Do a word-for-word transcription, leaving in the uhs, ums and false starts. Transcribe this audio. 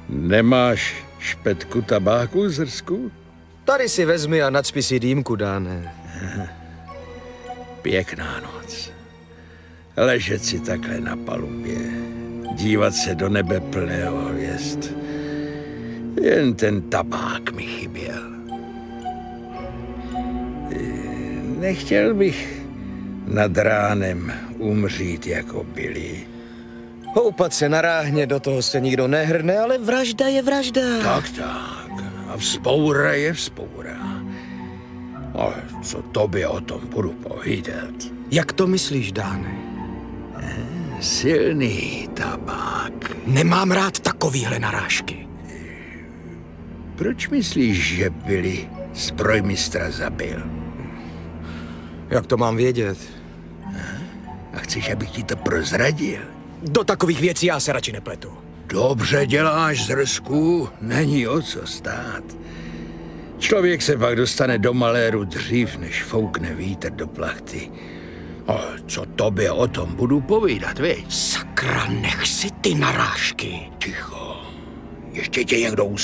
Nemáš špetku tabáku, Zrsku? Tady si vezmi a nacpi si dýmku, Dáne. Pěkná noc. Ležet si takhle na palubě, dívat se do nebe plného hvězd. Jen ten tabák mi chyběl. Nechtěl bych nad ránem umřít jako Billy. Houpat se na ráhně, do toho se nikdo nehrne, ale vražda je vražda. Tak, tak. A vzpoura je vzpoura. Ale co tobě o tom budu povídat? Jak to myslíš, Dáne? Silný tabák. Nemám rád takovýhle narážky. Proč myslíš, že Billy zbrojmistra zabil? Jak to mám vědět? A chceš, abych ti to prozradil? Do takových věcí já se radši nepletu. Dobře děláš, Zrsku, není o co stát. Člověk se pak dostane do maléru dřív, než foukne vítr do plachty. O, co tobě o tom budu povídat, viď? Sakra, nech si ty narážky. Ticho. Ještě tě někdo uslyší.